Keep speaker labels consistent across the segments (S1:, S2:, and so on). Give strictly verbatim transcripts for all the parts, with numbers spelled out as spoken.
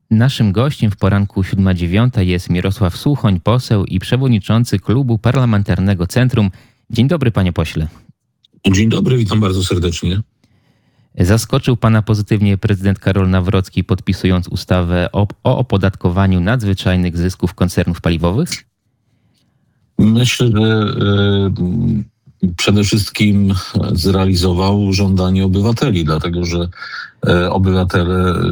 S1: Naszym gościem w poranku siódma dziewiąta jest Mirosław Suchoń, poseł i przewodniczący Klubu Parlamentarnego Centrum. Dzień dobry, panie pośle.
S2: Dzień dobry, witam bardzo serdecznie.
S1: Zaskoczył pana pozytywnie prezydent Karol Nawrocki, podpisując ustawę o, o opodatkowaniu nadzwyczajnych zysków koncernów paliwowych?
S2: Myślę, że y, przede wszystkim zrealizował żądanie obywateli, dlatego że y, obywatele y,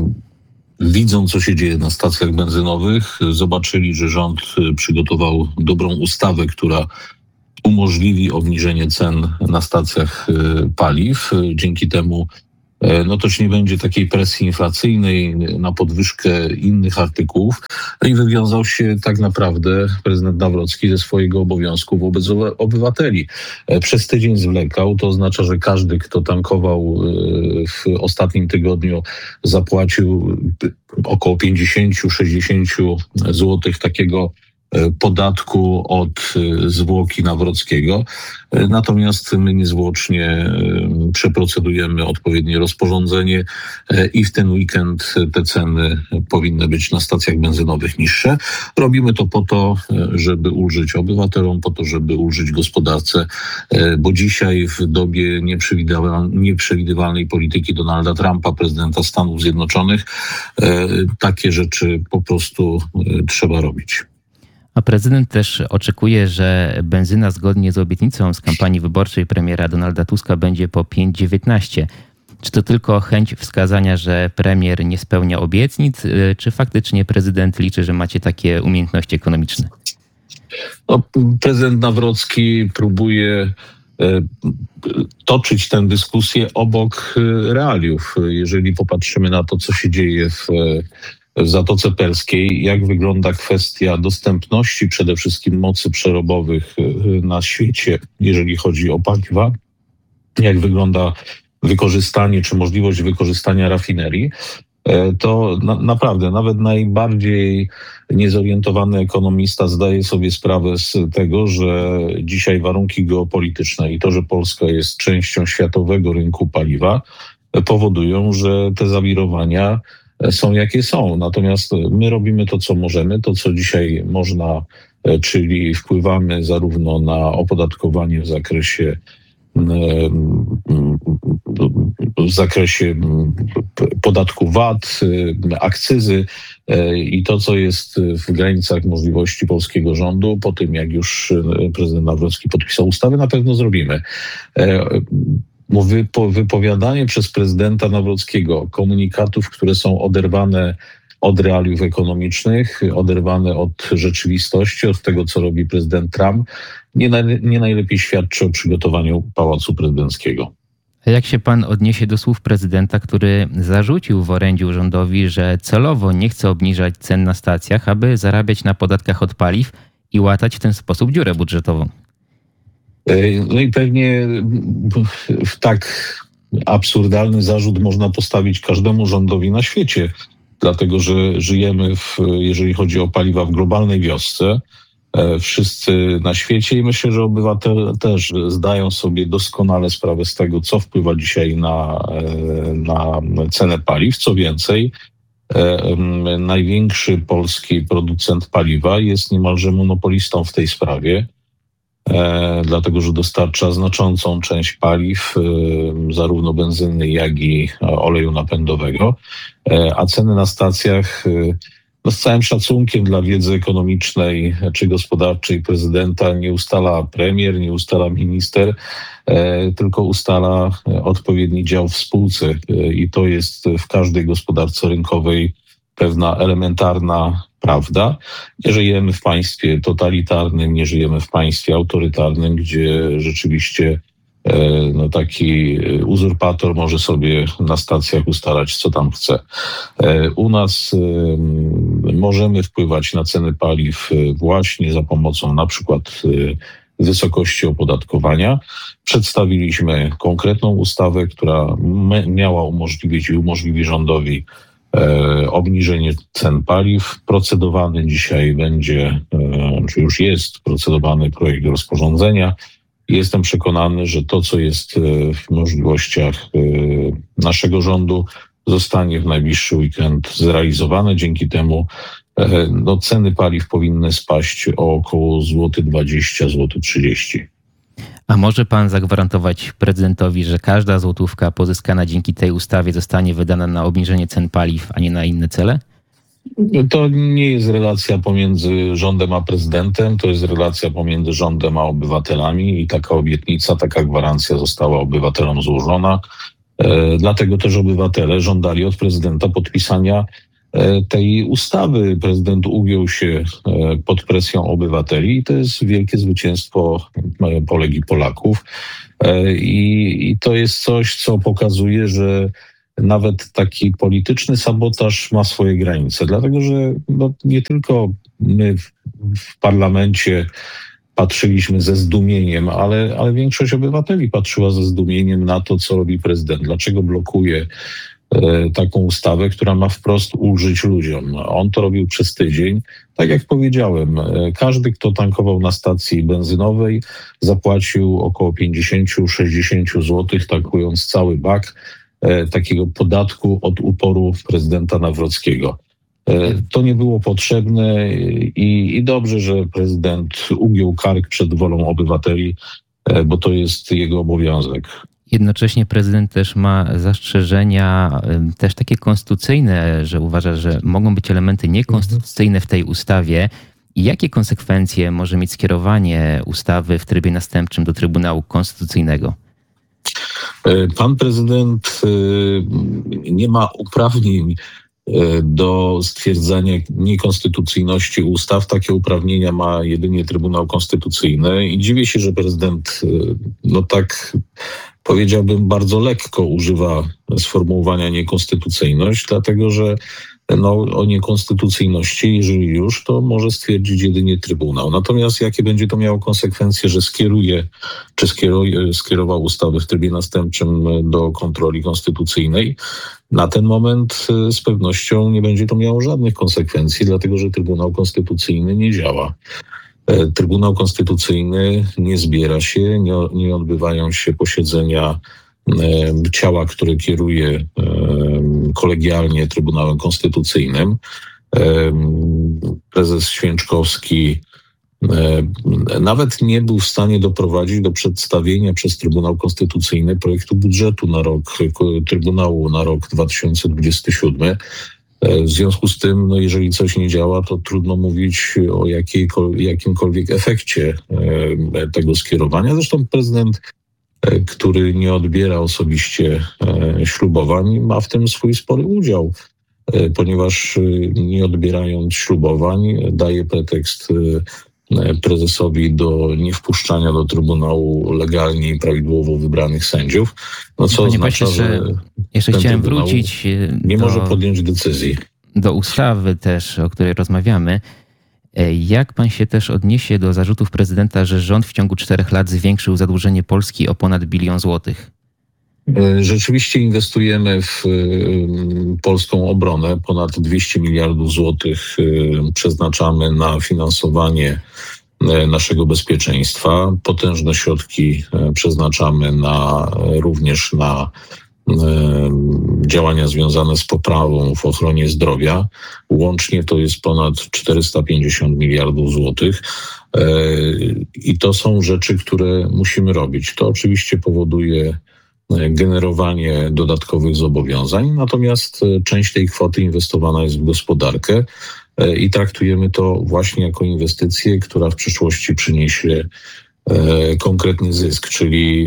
S2: widzą, co się dzieje na stacjach benzynowych, zobaczyli, że rząd przygotował dobrą ustawę, która umożliwi obniżenie cen na stacjach paliw. Dzięki temu no też nie będzie takiej presji inflacyjnej na podwyżkę innych artykułów. No i wywiązał się tak naprawdę prezydent Nawrocki ze swojego obowiązku wobec obywateli. Przez tydzień zwlekał, to oznacza, że każdy, kto tankował w ostatnim tygodniu, zapłacił około pięćdziesiąt do sześćdziesięciu złotych takiego podatku od zwłoki Nawrockiego. Natomiast my niezwłocznie przeprocedujemy odpowiednie rozporządzenie i w ten weekend te ceny powinny być na stacjach benzynowych niższe. Robimy to po to, żeby ulżyć obywatelom, po to, żeby ulżyć gospodarce, bo dzisiaj w dobie nieprzewidywalnej polityki Donalda Trumpa, prezydenta Stanów Zjednoczonych, takie rzeczy po prostu trzeba robić.
S1: A prezydent też oczekuje, że benzyna zgodnie z obietnicą z kampanii wyborczej premiera Donalda Tuska będzie po pięć dziewiętnaście. Czy to tylko chęć wskazania, że premier nie spełnia obietnic, czy faktycznie prezydent liczy, że macie takie umiejętności ekonomiczne?
S2: No, prezydent Nawrocki próbuje e, toczyć tę dyskusję obok realiów. Jeżeli popatrzymy na to, co się dzieje w w Zatoce Perskiej, jak wygląda kwestia dostępności przede wszystkim mocy przerobowych na świecie, jeżeli chodzi o paliwa, jak wygląda wykorzystanie czy możliwość wykorzystania rafinerii, to na, naprawdę nawet najbardziej niezorientowany ekonomista zdaje sobie sprawę z tego, że dzisiaj warunki geopolityczne i to, że Polska jest częścią światowego rynku paliwa, powodują, że te zawirowania są jakie są. Natomiast my robimy to, co możemy, to, co dzisiaj można, czyli wpływamy zarówno na opodatkowanie w zakresie w zakresie podatku V A T, akcyzy i to, co jest w granicach możliwości polskiego rządu. Po tym, jak już prezydent Nawrocki podpisał ustawę, na pewno zrobimy. Wypowiadanie przez prezydenta Nawrockiego komunikatów, które są oderwane od realiów ekonomicznych, oderwane od rzeczywistości, od tego, co robi prezydent Trump, nie, naj, nie najlepiej świadczy o przygotowaniu Pałacu Prezydenckiego.
S1: A jak się pan odniesie do słów prezydenta, który zarzucił w orędziu rządowi, że celowo nie chce obniżać cen na stacjach, aby zarabiać na podatkach od paliw i łatać w ten sposób dziurę budżetową?
S2: No i pewnie w tak absurdalny zarzut można postawić każdemu rządowi na świecie, dlatego że żyjemy, w, jeżeli chodzi o paliwa, w globalnej wiosce. Wszyscy na świecie i myślę, że obywatele też zdają sobie doskonale sprawę z tego, co wpływa dzisiaj na, na cenę paliw. Co więcej, największy polski producent paliwa jest niemalże monopolistą w tej sprawie. E, dlatego, że dostarcza znaczącą część paliw, e, zarówno benzyny, jak i oleju napędowego, e, a ceny na stacjach, e, no z całym szacunkiem dla wiedzy ekonomicznej czy gospodarczej prezydenta, nie ustala premier, nie ustala minister, e, tylko ustala odpowiedni dział w spółce e, i to jest w każdej gospodarce rynkowej pewna elementarna prawda. Nie żyjemy w państwie totalitarnym, nie żyjemy w państwie autorytarnym, gdzie rzeczywiście e, no, taki uzurpator może sobie na stacjach ustalać, co tam chce. E, u nas e, możemy wpływać na ceny paliw właśnie za pomocą na przykład e, wysokości opodatkowania. Przedstawiliśmy konkretną ustawę, która miała umożliwić i umożliwi rządowi obniżenie cen paliw. Procedowany dzisiaj będzie, czy już jest procedowany projekt rozporządzenia. Jestem przekonany, że to, co jest w możliwościach naszego rządu, zostanie w najbliższy weekend zrealizowane. Dzięki temu no, ceny paliw powinny spaść o około złoty dwadzieścia, złoty trzydzieści.
S1: A może pan zagwarantować prezydentowi, że każda złotówka pozyskana dzięki tej ustawie zostanie wydana na obniżenie cen paliw, a nie na inne cele?
S2: To nie jest relacja pomiędzy rządem a prezydentem, to jest relacja pomiędzy rządem a obywatelami i taka obietnica, taka gwarancja została obywatelom złożona. E, dlatego też obywatele żądali od prezydenta podpisania e, tej ustawy. Prezydent ugiął się e, pod presją obywateli i to jest wielkie zwycięstwo e, Polek i Polaków. E, i, I to jest coś, co pokazuje, że nawet taki polityczny sabotaż ma swoje granice, dlatego że no, nie tylko my w, w parlamencie patrzyliśmy ze zdumieniem, ale, ale większość obywateli patrzyła ze zdumieniem na to, co robi prezydent. Dlaczego blokuje e, taką ustawę, która ma wprost ulżyć ludziom. On to robił przez tydzień. Tak jak powiedziałem, e, każdy, kto tankował na stacji benzynowej, zapłacił około pięćdziesiąt do sześćdziesięciu złotych, tankując cały bak takiego podatku od uporu prezydenta Nawrockiego. To nie było potrzebne i, i dobrze, że prezydent ugiął kark przed wolą obywateli, bo to jest jego obowiązek.
S1: Jednocześnie prezydent też ma zastrzeżenia też takie konstytucyjne, że uważa, że mogą być elementy niekonstytucyjne w tej ustawie. I jakie konsekwencje może mieć skierowanie ustawy w trybie następczym do Trybunału Konstytucyjnego?
S2: Pan prezydent nie ma uprawnień do stwierdzania niekonstytucyjności ustaw. Takie uprawnienia ma jedynie Trybunał Konstytucyjny i dziwię się, że prezydent, no tak powiedziałbym, bardzo lekko używa sformułowania niekonstytucyjność, dlatego że no, o niekonstytucyjności, jeżeli już, to może stwierdzić jedynie Trybunał. Natomiast jakie będzie to miało konsekwencje, że skieruje, czy skieruje, skierował ustawę w trybie następczym do kontroli konstytucyjnej, na ten moment z pewnością nie będzie to miało żadnych konsekwencji, dlatego że Trybunał Konstytucyjny nie działa. Trybunał Konstytucyjny nie zbiera się, nie, nie odbywają się posiedzenia ciała, które kieruje kolegialnie Trybunałem Konstytucyjnym. Prezes Święczkowski nawet nie był w stanie doprowadzić do przedstawienia przez Trybunał Konstytucyjny projektu budżetu na rok Trybunału na rok dwa tysiące dwudziesty siódmy. W związku z tym, no jeżeli coś nie działa, to trudno mówić o jakimkolwiek efekcie tego skierowania. Zresztą prezydent, który nie odbiera osobiście ślubowań, ma w tym swój spory udział, ponieważ nie odbierając ślubowań daje pretekst prezesowi do niewpuszczania do Trybunału legalnie i prawidłowo wybranych sędziów. No co
S1: Panie
S2: oznacza,
S1: Basie,
S2: że
S1: jeszcze chciałem
S2: Trybunał
S1: wrócić
S2: nie
S1: do,
S2: może podjąć decyzji.
S1: do ustawy też, o której rozmawiamy. Jak pan się też odniesie do zarzutów prezydenta, że rząd w ciągu czterech lat zwiększył zadłużenie Polski o ponad bilion złotych?
S2: Rzeczywiście inwestujemy w polską obronę. Ponad dwieście miliardów złotych przeznaczamy na finansowanie naszego bezpieczeństwa. Potężne środki przeznaczamy na, również na działania związane z poprawą w ochronie zdrowia. Łącznie to jest ponad czterysta pięćdziesiąt miliardów złotych. I to są rzeczy, które musimy robić. To oczywiście powoduje generowanie dodatkowych zobowiązań, natomiast część tej kwoty inwestowana jest w gospodarkę i traktujemy to właśnie jako inwestycję, która w przyszłości przyniesie konkretny zysk, czyli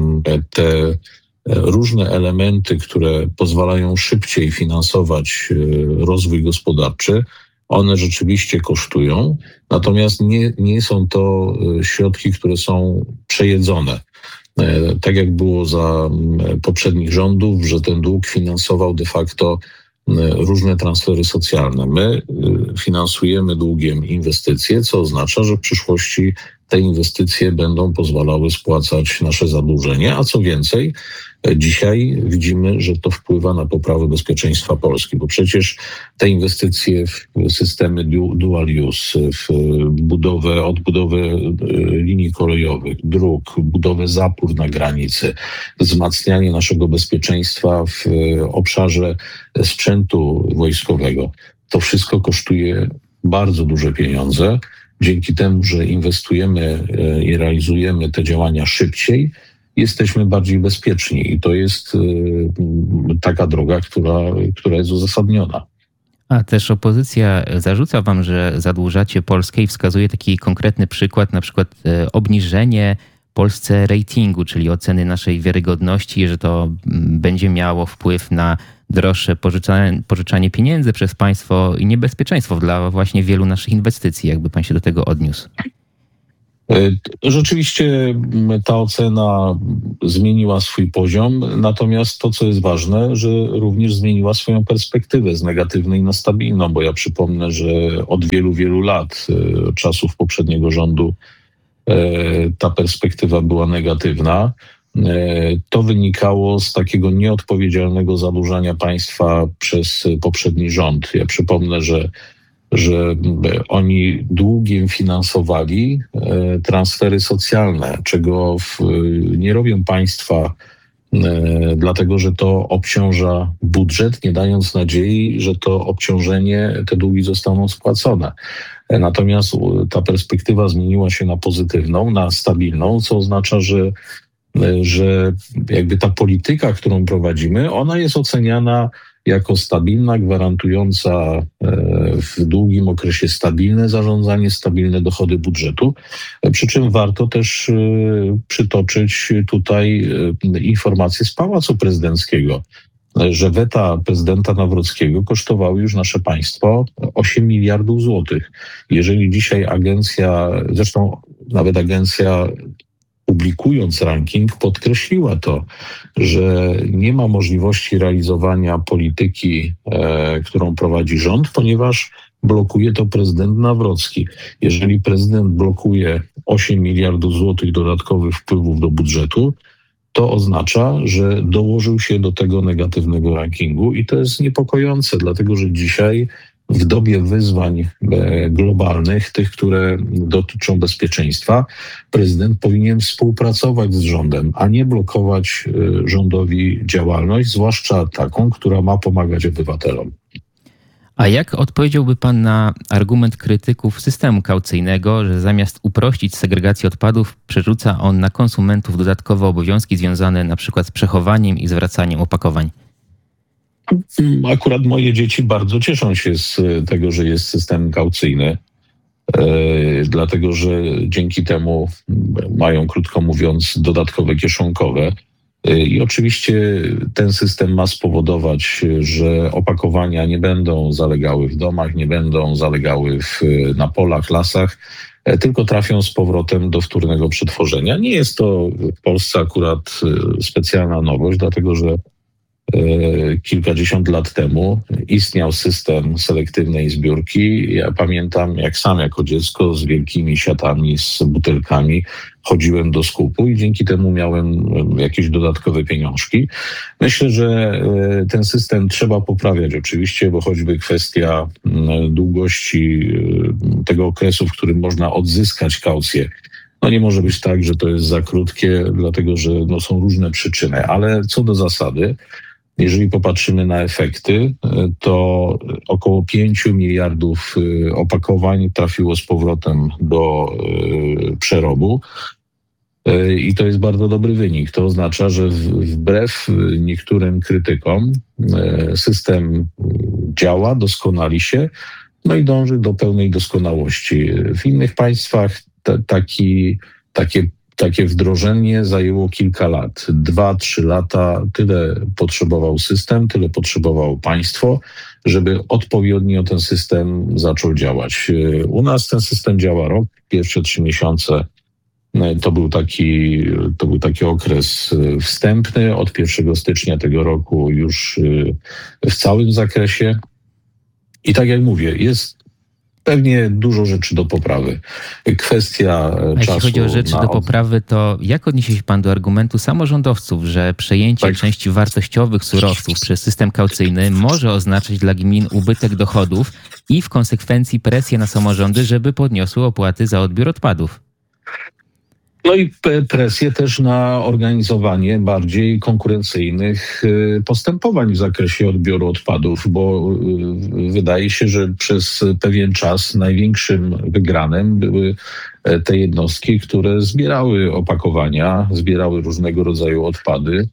S2: te różne elementy, które pozwalają szybciej finansować rozwój gospodarczy, one rzeczywiście kosztują, natomiast nie, nie są to środki, które są przejedzone. Tak jak było za poprzednich rządów, że ten dług finansował de facto różne transfery socjalne. My finansujemy długiem inwestycje, co oznacza, że w przyszłości te inwestycje będą pozwalały spłacać nasze zadłużenie, a co więcej, dzisiaj widzimy, że to wpływa na poprawę bezpieczeństwa Polski, bo przecież te inwestycje w systemy dual use, w budowę, odbudowę linii kolejowych, dróg, budowę zapór na granicy, wzmacnianie naszego bezpieczeństwa w obszarze sprzętu wojskowego, to wszystko kosztuje bardzo duże pieniądze. Dzięki temu, że inwestujemy i realizujemy te działania szybciej, jesteśmy bardziej bezpieczni i to jest taka droga, która, która jest uzasadniona.
S1: A też opozycja zarzuca wam, że zadłużacie Polskę i wskazuje taki konkretny przykład, na przykład obniżenie Polsce ratingu, czyli oceny naszej wiarygodności, że to będzie miało wpływ na droższe pożyczanie, pożyczanie pieniędzy przez państwo i niebezpieczeństwo dla właśnie wielu naszych inwestycji. Jakby pan się do tego odniósł?
S2: Rzeczywiście ta ocena zmieniła swój poziom, natomiast to, co jest ważne, że również zmieniła swoją perspektywę z negatywnej na stabilną, bo ja przypomnę, że od wielu, wielu lat, czasów poprzedniego rządu, ta perspektywa była negatywna. To wynikało z takiego nieodpowiedzialnego zadłużania państwa przez poprzedni rząd. Ja przypomnę, że że oni długiem finansowali transfery socjalne, czego w, nie robią państwa, dlatego że to obciąża budżet, nie dając nadziei, że to obciążenie, te długi zostaną spłacone. Natomiast ta perspektywa zmieniła się na pozytywną, na stabilną, co oznacza, że że jakby ta polityka, którą prowadzimy, ona jest oceniana jako stabilna, gwarantująca w długim okresie stabilne zarządzanie, stabilne dochody budżetu. Przy czym warto też przytoczyć tutaj informacje z Pałacu Prezydenckiego, że weta prezydenta Nawrockiego kosztowały już nasze państwo osiem miliardów złotych. Jeżeli dzisiaj agencja, zresztą nawet agencja publikując ranking, podkreśliła to, że nie ma możliwości realizowania polityki, e, którą prowadzi rząd, ponieważ blokuje to prezydent Nawrocki. Jeżeli prezydent blokuje osiem miliardów złotych dodatkowych wpływów do budżetu, to oznacza, że dołożył się do tego negatywnego rankingu i to jest niepokojące, dlatego że dzisiaj w dobie wyzwań globalnych, tych, które dotyczą bezpieczeństwa, prezydent powinien współpracować z rządem, a nie blokować rządowi działalność, zwłaszcza taką, która ma pomagać obywatelom.
S1: A jak odpowiedziałby pan na argument krytyków systemu kaucyjnego, że zamiast uprościć segregację odpadów, przerzuca on na konsumentów dodatkowe obowiązki związane na przykład z przechowaniem i zwracaniem opakowań?
S2: Akurat moje dzieci bardzo cieszą się z tego, że jest system kaucyjny, dlatego że dzięki temu mają, krótko mówiąc, dodatkowe kieszonkowe. I oczywiście ten system ma spowodować, że opakowania nie będą zalegały w domach, nie będą zalegały w, na polach, lasach, tylko trafią z powrotem do wtórnego przetworzenia. Nie jest to w Polsce akurat specjalna nowość, dlatego że kilkadziesiąt lat temu istniał system selektywnej zbiórki. Ja pamiętam, jak sam jako dziecko z wielkimi siatami, z butelkami chodziłem do skupu i dzięki temu miałem jakieś dodatkowe pieniążki. Myślę, że ten system trzeba poprawiać oczywiście, bo choćby kwestia długości tego okresu, w którym można odzyskać kaucję, no nie może być tak, że to jest za krótkie, dlatego że no, są różne przyczyny. Ale co do zasady, jeżeli popatrzymy na efekty, to około pięciu miliardów opakowań trafiło z powrotem do przerobu i to jest bardzo dobry wynik. To oznacza, że wbrew niektórym krytykom system działa, doskonali się, no i dąży do pełnej doskonałości. W innych państwach t- taki, takie Takie wdrożenie zajęło kilka lat, dwa, trzy lata. Tyle potrzebował system, tyle potrzebowało państwo, żeby odpowiednio ten system zaczął działać. U nas ten system działa rok, pierwsze trzy miesiące to był taki, to był taki okres wstępny. Od pierwszego stycznia tego roku już w całym zakresie. I tak jak mówię, jest pewnie dużo rzeczy do poprawy. Kwestia
S1: A
S2: czasu.
S1: jeśli chodzi o rzeczy
S2: na
S1: do poprawy, to jak odniesie się pan do argumentu samorządowców, że przejęcie
S2: Tak.
S1: części wartościowych surowców przez system kaucyjny może oznaczać dla gmin ubytek dochodów i w konsekwencji presję na samorządy, żeby podniosły opłaty za odbiór odpadów?
S2: No i p- presję też na organizowanie bardziej konkurencyjnych y, postępowań w zakresie odbioru odpadów, bo y, wydaje się, że przez pewien czas największym wygranym były e, te jednostki, które zbierały opakowania, zbierały różnego rodzaju odpady.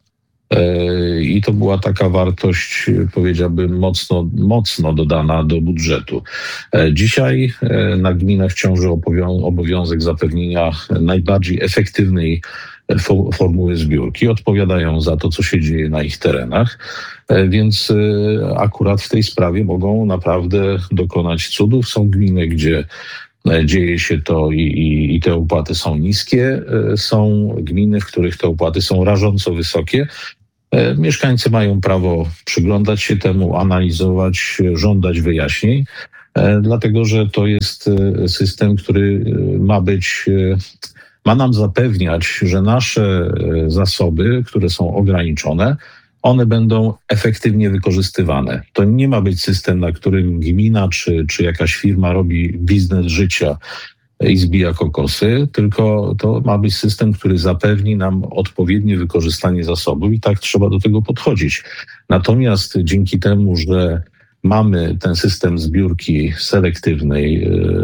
S2: E, I to była taka wartość, e, powiedziałbym, mocno, mocno dodana do budżetu. E, Dzisiaj e, na gminach ciąży obowią- obowiązek zapewnienia najbardziej efektywnej e, fo- formuły zbiórki. Odpowiadają za to, co się dzieje na ich terenach, E, więc e, akurat w tej sprawie mogą naprawdę dokonać cudów. Są gminy, gdzie e, dzieje się to i, i, i te opłaty są niskie. E, Są gminy, w których te opłaty są rażąco wysokie. E, Mieszkańcy mają prawo przyglądać się temu, analizować, e, żądać wyjaśnień, e, dlatego że to jest e, system, który e, ma być, e, ma nam zapewniać, że nasze e, zasoby, które są ograniczone, one będą efektywnie wykorzystywane. To nie ma być system, na którym gmina czy, czy jakaś firma robi biznes życia i zbija kokosy, tylko to ma być system, który zapewni nam odpowiednie wykorzystanie zasobów i tak trzeba do tego podchodzić. Natomiast dzięki temu, że mamy ten system zbiórki selektywnej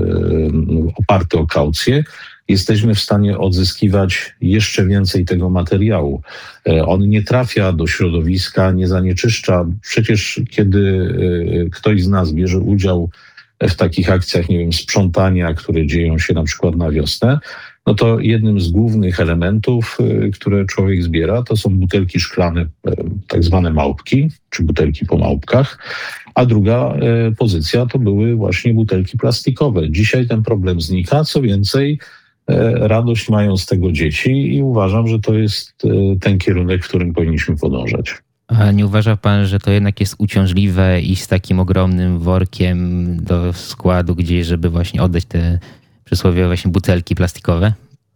S2: yy, oparty o kaucję, jesteśmy w stanie odzyskiwać jeszcze więcej tego materiału. E, On nie trafia do środowiska, nie zanieczyszcza. Przecież kiedy e, ktoś z nas bierze udział w takich akcjach, nie wiem, sprzątania, które dzieją się na przykład na wiosnę, no to jednym z głównych elementów, e, które człowiek zbiera, to są butelki szklane, e, tak zwane małpki, czy butelki po małpkach, a druga e, pozycja to były właśnie butelki plastikowe. Dzisiaj ten problem znika, co więcej, e, radość mają z tego dzieci i uważam, że to jest e, ten kierunek, w którym powinniśmy podążać.
S1: A nie uważa pan, że to jednak jest uciążliwe iść z takim ogromnym workiem do składu gdzieś, żeby właśnie oddać te przysłowiowe właśnie butelki plastikowe?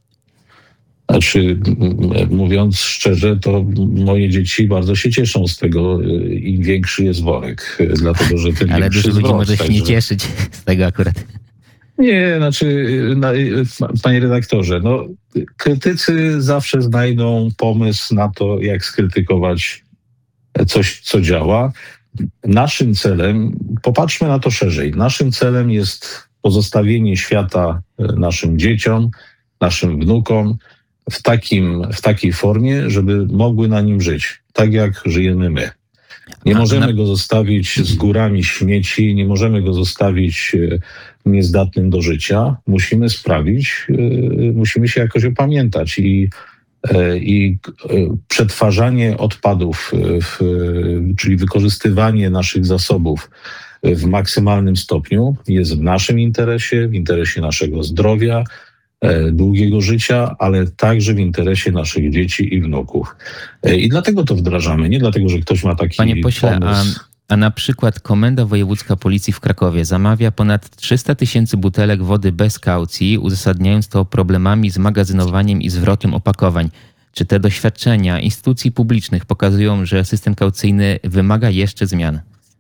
S2: Znaczy, m- mówiąc szczerze, to moje dzieci bardzo się cieszą z tego, e, im większy jest worek, e, dlatego że ten
S1: Ale
S2: większy
S1: dużo ludzi
S2: zwrot,
S1: może się nie
S2: także-
S1: cieszyć z tego akurat.
S2: Nie, znaczy, na, panie redaktorze, no, krytycy zawsze znajdą pomysł na to, jak skrytykować coś, co działa. Naszym celem, popatrzmy na to szerzej, naszym celem jest pozostawienie świata e, naszym dzieciom, naszym wnukom w, takim, w takiej formie, żeby mogły na nim żyć, tak jak żyjemy my. Nie
S1: A
S2: możemy
S1: na-
S2: go zostawić z górami śmieci, nie możemy go zostawić e, niezdatnym do życia. Musimy sprawić, e, musimy się jakoś opamiętać i, e, i e, przetwarzanie odpadów, e, w, czyli wykorzystywanie naszych zasobów w maksymalnym stopniu jest w naszym interesie, w interesie naszego zdrowia, e, długiego życia, ale także w interesie naszych dzieci i wnuków. E, I dlatego to wdrażamy, nie dlatego, że ktoś ma taki
S1: Panie pośle, a,
S2: pomysł.
S1: a na przykład Komenda Wojewódzka Policji w Krakowie zamawia ponad trzysta tysięcy butelek wody bez kaucji, uzasadniając to problemami z magazynowaniem i zwrotem opakowań. Czy te doświadczenia instytucji publicznych pokazują, że system kaucyjny wymaga jeszcze zmian?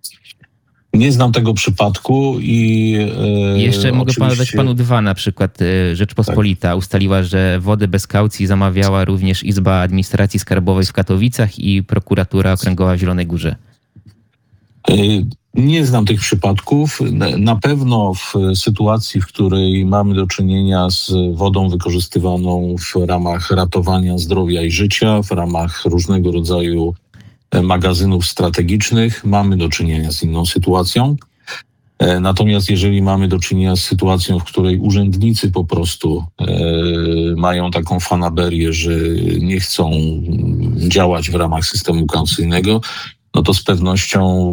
S2: Nie znam tego przypadku i e,
S1: Jeszcze mogę pan dać
S2: oczywiście-
S1: panu dwa, na przykład y, Rzeczpospolita ustaliła, że wodę bez kaucji zamawiała również Izba Administracji Skarbowej w Katowicach i Prokuratura Okręgowa w Zielonej Górze.
S2: E, Nie znam tych przypadków. Na- Na pewno w sytuacji, w której mamy do czynienia z wodą wykorzystywaną w ramach ratowania zdrowia i życia, w ramach różnego rodzaju e, magazynów strategicznych, mamy do czynienia z inną sytuacją. E, Natomiast jeżeli mamy do czynienia z sytuacją, w której urzędnicy po prostu e, mają taką fanaberię, że nie chcą mm, działać w ramach systemu kaucyjnego, no to z pewnością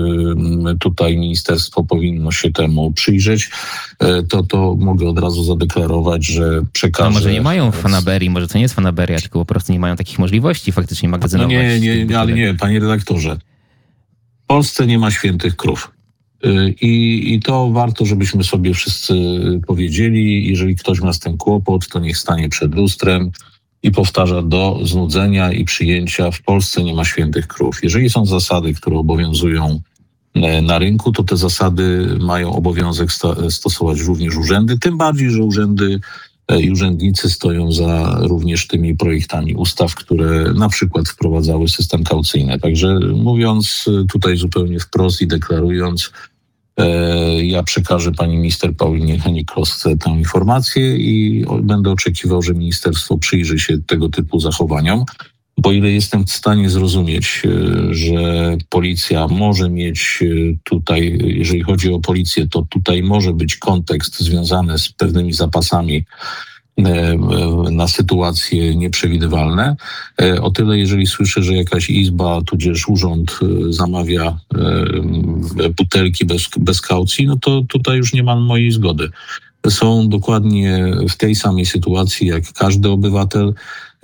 S2: y, tutaj ministerstwo powinno się temu przyjrzeć. Y, To, to mogę od razu zadeklarować, że przekażę...
S1: No może nie mają fanaberii, może to nie jest fanaberia, tylko po prostu nie mają takich możliwości faktycznie magazynować.
S2: No nie, nie,
S1: tych
S2: nie, ale
S1: butelek.
S2: nie, panie redaktorze. W Polsce nie ma świętych krów. I, I to warto, żebyśmy sobie wszyscy powiedzieli. Jeżeli ktoś ma z tym kłopot, to niech stanie przed lustrem i powtarza do znudzenia i przyjęcia: w Polsce nie ma świętych krów. Jeżeli są zasady, które obowiązują na rynku, to te zasady mają obowiązek sta- stosować również urzędy, tym bardziej, że urzędy i urzędnicy stoją za również tymi projektami ustaw, które na przykład wprowadzały system kaucyjny. Także mówiąc tutaj zupełnie wprost i deklarując, e, ja przekażę pani minister Paulinie Hennig-Klosce tę informację i o, będę oczekiwał, że ministerstwo przyjrzy się tego typu zachowaniom. Bo ile jestem w stanie zrozumieć, że policja może mieć tutaj, jeżeli chodzi o policję, to tutaj może być kontekst związany z pewnymi zapasami na sytuacje nieprzewidywalne. O tyle, jeżeli słyszę, że jakaś izba, tudzież urząd zamawia butelki bez, bez kaucji, no to tutaj już nie mam mojej zgody. Są dokładnie w tej samej sytuacji jak każdy obywatel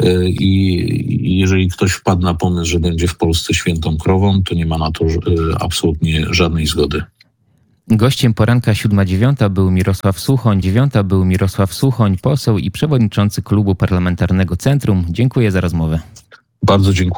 S2: i jeżeli ktoś wpadł na pomysł, że będzie w Polsce świętą krową, to nie ma na to absolutnie żadnej zgody.
S1: Gościem poranka siódma dziewiąta był Mirosław Suchoń. Dziewiąta był Mirosław Suchoń, poseł i przewodniczący Klubu Parlamentarnego Centrum. Dziękuję za rozmowę.
S2: Bardzo dziękuję.